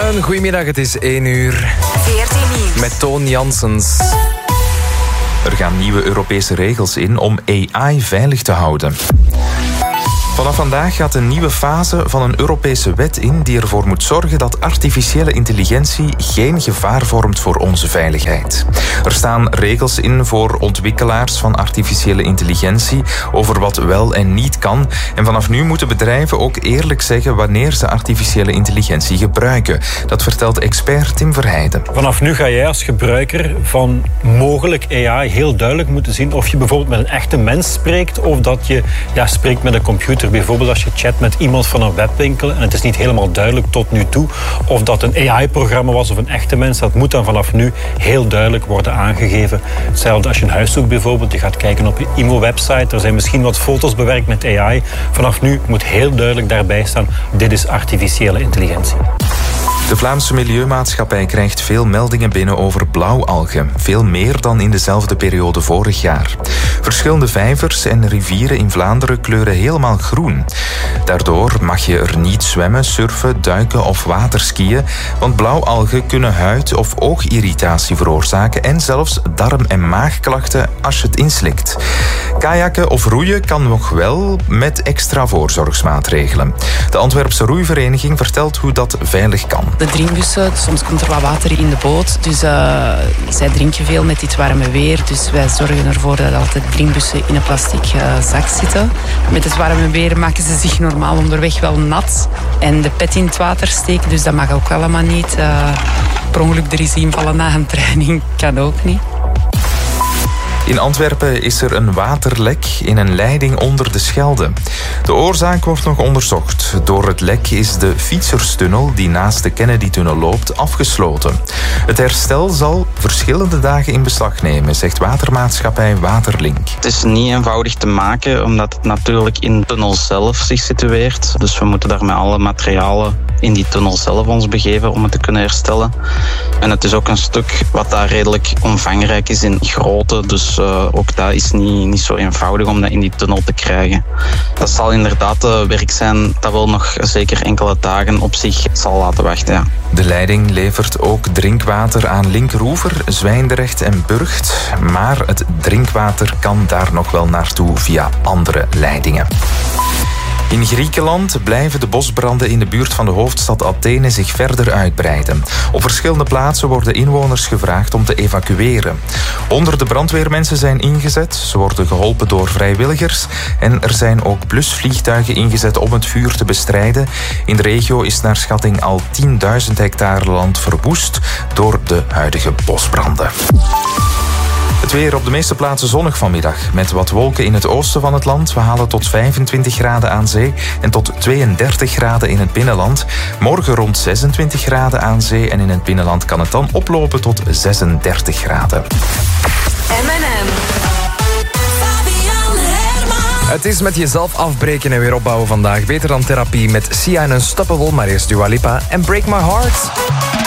Een goedemiddag, het is 1 uur. 14 nieuws. Met Toon Janssens. Er gaan nieuwe Europese regels in om AI veilig te houden. Vanaf vandaag gaat een nieuwe fase van een Europese wet in die ervoor moet zorgen dat artificiële intelligentie geen gevaar vormt voor onze veiligheid. Er staan regels in voor ontwikkelaars van artificiële intelligentie over wat wel en niet kan. En vanaf nu moeten bedrijven ook eerlijk zeggen wanneer ze artificiële intelligentie gebruiken. Dat vertelt expert Tim Verheijden. Vanaf nu ga jij als gebruiker van mogelijk AI heel duidelijk moeten zien of je bijvoorbeeld met een echte mens spreekt of dat je spreekt met een computer. Bijvoorbeeld als je chat met iemand van een webwinkel en het is niet helemaal duidelijk tot nu toe of dat een AI-programma was of een echte mens. Dat moet dan vanaf nu heel duidelijk worden aangegeven. Hetzelfde als je een huis zoekt bijvoorbeeld. Je gaat kijken op je IMO-website. Er zijn misschien wat foto's bewerkt met AI. Vanaf nu moet heel duidelijk daarbij staan: dit is artificiële intelligentie. De Vlaamse Milieumaatschappij krijgt veel meldingen binnen over blauwalgen. Veel meer dan in dezelfde periode vorig jaar. Verschillende vijvers en rivieren in Vlaanderen kleuren helemaal groen. Daardoor mag je er niet zwemmen, surfen, duiken of waterskiën, want blauwalgen kunnen huid- of oogirritatie veroorzaken en zelfs darm- en maagklachten als je het inslikt. Kajakken of roeien kan nog wel met extra voorzorgsmaatregelen. De Antwerpse Roeivereniging vertelt hoe dat veilig kan. De drinkbussen, soms komt er wat water in de boot. Dus zij drinken veel met dit warme weer. Dus wij zorgen ervoor dat altijd drinkbussen in een plastic zak zitten. Met het warme weer maken ze zich normaal onderweg wel nat. En de pet in het water steken, dus dat mag ook allemaal niet. Per ongeluk er eens invallen na een training, kan ook niet. In Antwerpen is er een waterlek in een leiding onder de Schelde. De oorzaak wordt nog onderzocht. Door het lek is de fietserstunnel die naast de Kennedy-tunnel loopt afgesloten. Het herstel zal verschillende dagen in beslag nemen, zegt watermaatschappij Waterlink. Het is niet eenvoudig te maken, omdat het natuurlijk in de tunnel zelf zich situeert. Dus we moeten daar met alle materialen in die tunnel zelf ons begeven om het te kunnen herstellen. En het is ook een stuk wat daar redelijk omvangrijk is in grootte. Dus ook dat is niet zo eenvoudig om dat in die tunnel te krijgen. Dat zal inderdaad werk zijn dat wel nog zeker enkele dagen op zich zal laten wachten. Ja. De leiding levert ook drinkwater aan Linkeroever, Zwijndrecht en Burgt. Maar het drinkwater kan daar nog wel naartoe via andere leidingen. In Griekenland blijven de bosbranden in de buurt van de hoofdstad Athene zich verder uitbreiden. Op verschillende plaatsen worden inwoners gevraagd om te evacueren. Honderden brandweermensen zijn ingezet. Ze worden geholpen door vrijwilligers. En er zijn ook blusvliegtuigen ingezet om het vuur te bestrijden. In de regio is naar schatting al 10.000 hectare land verwoest door de huidige bosbranden. Het weer op de meeste plaatsen zonnig vanmiddag. Met wat wolken in het oosten van het land. We halen tot 25 graden aan zee en tot 32 graden in het binnenland. Morgen rond 26 graden aan zee en in het binnenland kan het dan oplopen tot 36 graden. M&M. Het is met jezelf afbreken en weer opbouwen vandaag. Beter dan therapie met Sia en Unstoppable, maar eerst Dua Lipa en Break My Heart.